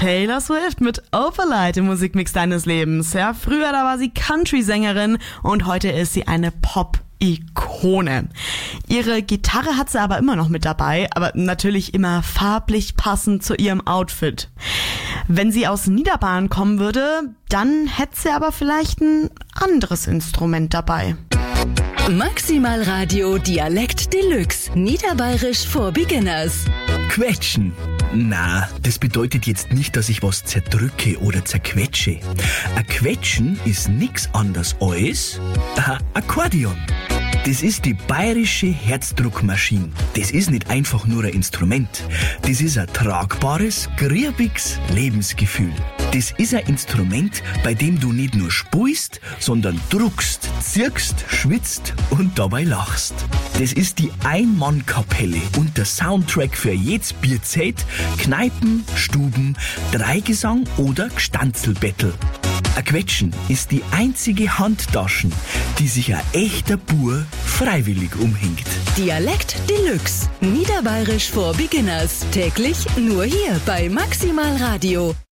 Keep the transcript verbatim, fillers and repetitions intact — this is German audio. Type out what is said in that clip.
Taylor Swift mit Opalite im Musikmix deines Lebens. Ja, früher da war sie Country-Sängerin und heute ist sie eine Pop-Ikone. Ihre Gitarre hat sie aber immer noch mit dabei, aber natürlich immer farblich passend zu ihrem Outfit. Wenn sie aus Niederbayern kommen würde, dann hätte sie aber vielleicht ein anderes Instrument dabei. Maximal Radio Dialekt Deluxe. Niederbayerisch for Beginners. Quetschen. Na, das bedeutet jetzt nicht, dass ich was zerdrücke oder zerquetsche. Ein Quetschen ist nix anderes als ein Akkordeon. Das ist die bayerische Herzdruckmaschine. Das ist nicht einfach nur ein Instrument. Das ist ein tragbares, griebiges Lebensgefühl. Das ist ein Instrument, bei dem du nicht nur spielst, sondern druckst, zirkst, schwitzt und dabei lachst. Das ist die Ein-Mann-Kapelle und der Soundtrack für jedes Bierzelt, Kneipen, Stuben, Dreigesang oder Gstanzelbattle. Ein Quetschen ist die einzige Handtaschen, die sich ein echter Bur freiwillig umhängt. Dialekt Deluxe. Niederbayerisch for Beginners. Täglich nur hier bei Maximal Radio.